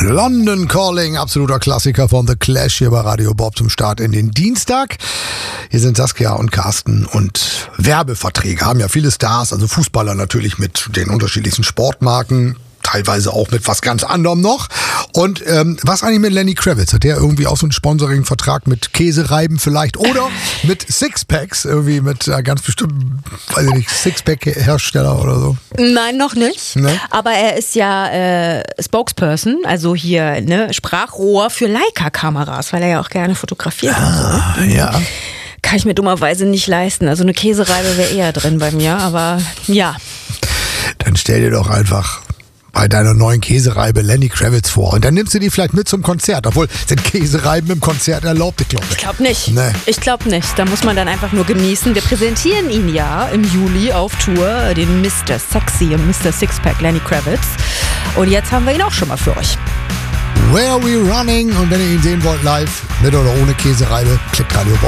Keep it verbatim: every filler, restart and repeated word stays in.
London Calling, absoluter Klassiker von The Clash hier bei Radio Bob zum Start in den Dienstag. Hier sind Saskia und Carsten und Werbeverträge haben ja viele Stars, also Fußballer natürlich mit den unterschiedlichsten Sportmarken, teilweise auch mit was ganz anderem noch. Und ähm, was eigentlich mit Lenny Kravitz? Hat der irgendwie auch so einen Sponsoring-Vertrag mit Käsereiben vielleicht? Oder mit Sixpacks, irgendwie mit äh, ganz bestimmten, weiß ich nicht, Sixpack-Hersteller oder so? Nein, noch nicht. Nee? Aber er ist ja äh, Spokesperson, also hier ne, Sprachrohr für Leica-Kameras, weil er ja auch gerne fotografiert. Ah, und so. ja. Kann ich mir dummerweise nicht leisten. Also eine Käsereibe wäre eher drin bei mir, aber ja. Dann stell dir doch einfach bei deiner neuen Käsereibe Lenny Kravitz vor. Und dann nimmst du die vielleicht mit zum Konzert. Obwohl, sind Käsereiben im Konzert erlaubt? Ich glaube Ich glaube nicht. Nee. Ich glaube nicht. Da muss man dann einfach nur genießen. Wir präsentieren ihn ja im Juli auf Tour, den Mister Sexy und Mister Sixpack Lenny Kravitz. Und jetzt haben wir ihn auch schon mal für euch. Where We Running. Und wenn ihr ihn sehen wollt live, mit oder ohne Käsereibe, klickt Radio Bob.